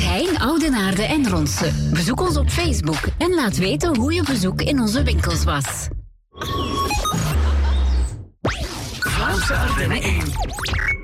Heijn, Oudenaarde en Ronse. Bezoek ons op Facebook en laat weten hoe je bezoek in onze winkels was. Vlaamse Ardennen 1.